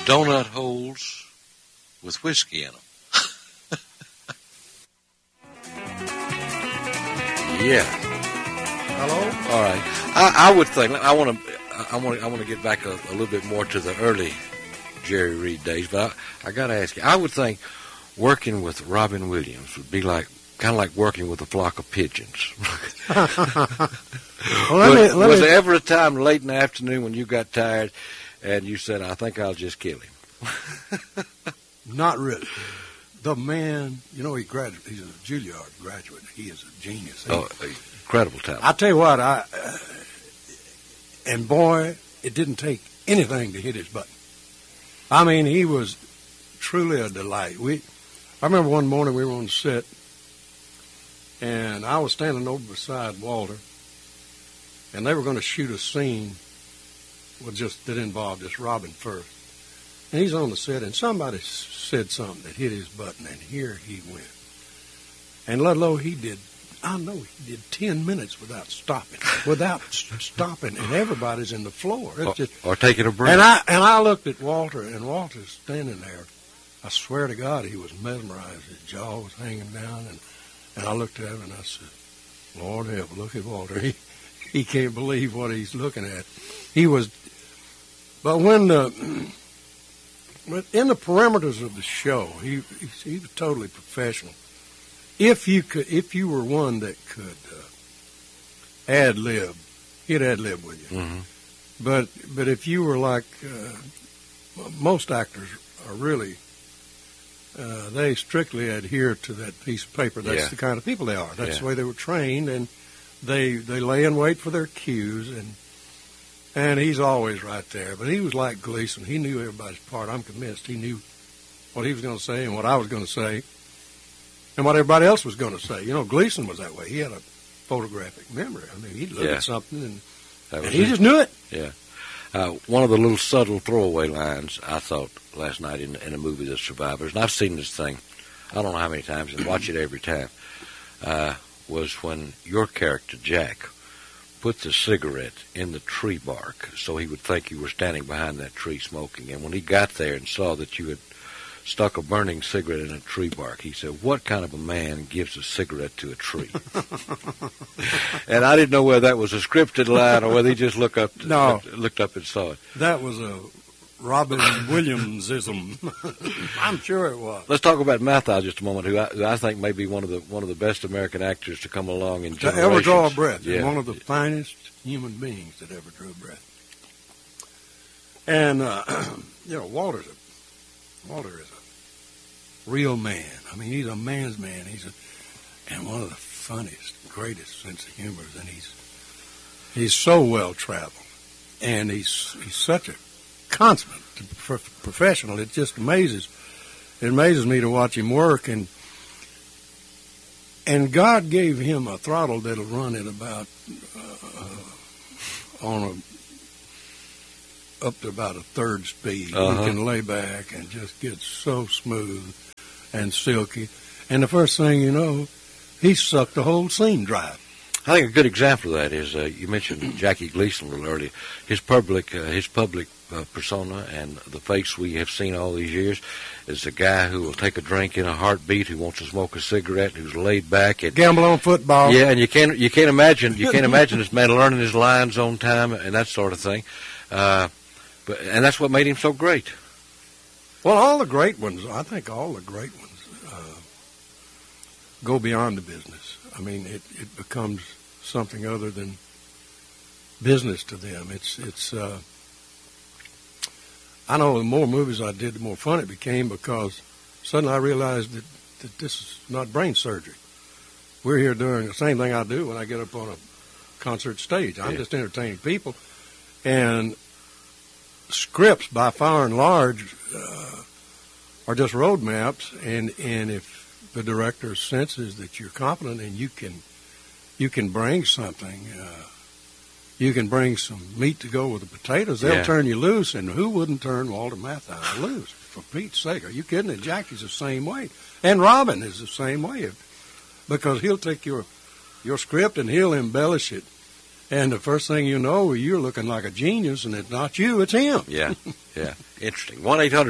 donut holes with whiskey in them. Yeah. Hello? All right. I would think I want to get back a little bit more to the early Jerry Reed days, but I got to ask you. I would think working with Robin Williams would be kind of like working with a flock of pigeons. Well, was there ever a time late in the afternoon when you got tired and you said, "I think I'll just kill him"? Not really. The man, he graduated. He's a Juilliard graduate. He is a genius. Incredible talent. I tell you what, and boy, it didn't take anything to hit his button. I mean, he was truly a delight. I remember one morning we were on set, and I was standing over beside Walter, and they were going to shoot a scene that involved just Robin first. And he's on the set, and somebody said something that hit his button, and here he went. And Ludlow, he did 10 minutes without stopping, and everybody's in the floor. Or taking a break. And I looked at Walter, and Walter's standing there. I swear to God, he was mesmerized. His jaw was hanging down, and I looked at him, and I said, Lord help, look at Walter. He can't believe what he's looking at. But in the parameters of the show, he was totally professional. If you were one that could ad-lib, he'd ad-lib with you. Mm-hmm. But if you were like most actors are really, they strictly adhere to that piece of paper. That's the kind of people they are. That's the way they were trained, and they lay in wait for their cues, and he's always right there. But he was like Gleason. He knew everybody's part. I'm convinced he knew what he was going to say and what I was going to say and what everybody else was going to say. Gleason was that way. He had a photographic memory. I mean, he'd look at something, and he just knew it. Yeah. One of the little subtle throwaway lines I thought last night in a movie, The Survivors, and I've seen this thing I don't know how many times and watch it every time, was when your character, Jack, put the cigarette in the tree bark so he would think you were standing behind that tree smoking. And when he got there and saw that you had stuck a burning cigarette in a tree bark, he said, "What kind of a man gives a cigarette to a tree?" And I didn't know whether that was a scripted line or whether he just looked up and saw it. That was a Robin Williamsism. I'm sure it was. Let's talk about Mathau just a moment, who I think may be one of the best American actors to come along in generations. To ever draw a breath. Yeah. One of the finest human beings that ever drew a breath. And Walter is a real man. I mean, he's a man's man. And one of the funniest, greatest sense of humor. And he's so well traveled, and he's such a consummate professional. It just amazes me to watch him work, and God gave him a throttle that'll run at about up to about a third speed. Uh-huh. He can lay back and just get so smooth and silky, and the first thing you know, he sucked the whole scene dry. I think a good example of that is you mentioned Jackie Gleason a little earlier. His public persona and the face we have seen all these years is a guy who will take a drink in a heartbeat, who wants to smoke a cigarette, who's laid back and gamble on football. Yeah, and you can't imagine this man learning his lines on time and that sort of thing. And that's what made him so great. Well, all the great ones go beyond the business. I mean, it becomes something other than business to them. It's I know the more movies I did, the more fun it became, because suddenly I realized that this is not brain surgery. We're here doing the same thing I do when I get up on a concert stage. I'm just entertaining people, and scripts by far and large are just road maps, and if the director senses that you're competent and you can bring something, you can bring some meat to go with the potatoes, they'll turn you loose. And who wouldn't turn Walter Matthau loose, for Pete's sake? Are you kidding? And Jackie's the same way, and Robin is the same way, because he'll take your script and he'll embellish it, and the first thing you know, you're looking like a genius, and it's not you, it's him. Yeah. Yeah, interesting.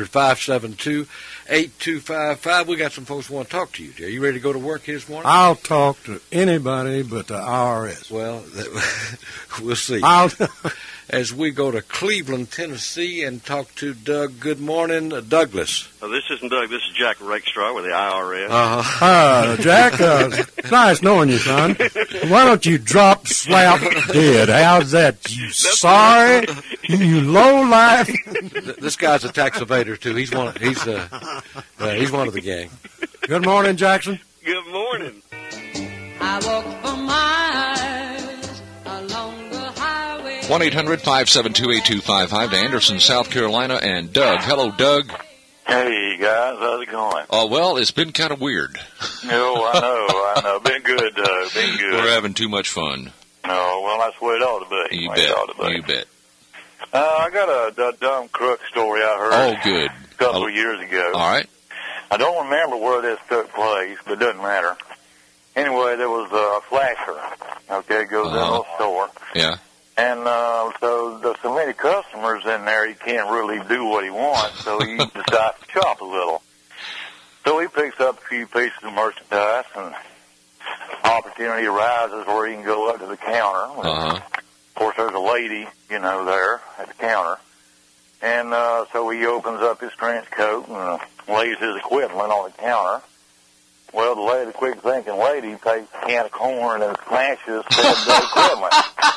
1-800-572-8255. We got some folks who want to talk to you, Jerry. You ready to go to work here this morning? I'll talk to anybody but the IRS. Well, we'll see. I'll As we go to Cleveland, Tennessee, and talk to Doug. Good morning, Douglas. This isn't Doug. This is Jack Rakestraw with the IRS. Jack, it's nice knowing you, son. Why don't you drop slap dead? How's that? You sorry? You low life? This guy's a tax evader too. He's one of the gang. Good morning, Jackson. Good morning. I walk for miles along the highway. 1-800-572-8255 to Anderson, South Carolina, and Doug. Hello, Doug. Hey, guys. How's it going? Oh, well, it's been kind of weird. Oh, I know. Been good, Doug. Been good. We're having too much fun. No, well, that's what it ought to be. You bet. I got a dumb crook story I heard Oh, good. a couple of years ago. All right. I don't remember where this took place, but it doesn't matter. Anyway, there was a flasher. Okay, it goes in a store. Yeah. And so there's so many customers in there, he can't really do what he wants, so he decides to shop a little. So he picks up a few pieces of merchandise, and opportunity arises where he can go up to the counter. Of course, there's a lady, there at the counter. And so he opens up his trench coat and lays his equipment on the counter. Well, the quick-thinking lady takes a can of corn and smashes the equipment.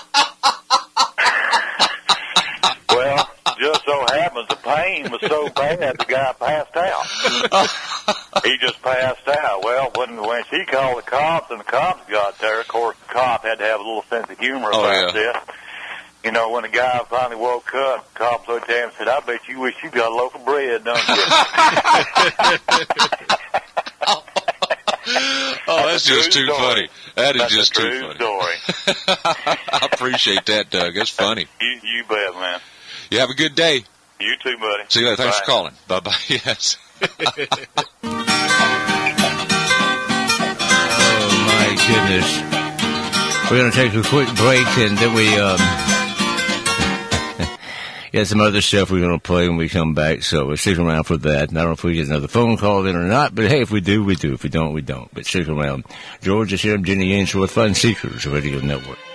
Well, just so happens the pain was so bad the guy passed out. He just passed out. Well, when she called the cops and the cops got there, of course, the cop had to have a little sense of humor about this. When the guy finally woke up, the cop looked at him and said, "I bet you wish you got a loaf of bread, don't you?" Oh, that's just too funny. That is just too funny. Story. I appreciate that, Doug. That's funny. You bet, man. You have a good day. You too, buddy. See you later. Thanks Bye. for calling. Bye-bye. Yes. Oh, my goodness. We're going to take a quick break, and then we got some other stuff we're going to play when we come back, so stick around for that. And I don't know if we get another phone call in or not, but hey, if we do, we do. If we don't, we don't. But stick around. George is here. I'm Jenny Ainsworth, Fun Seekers Radio Network.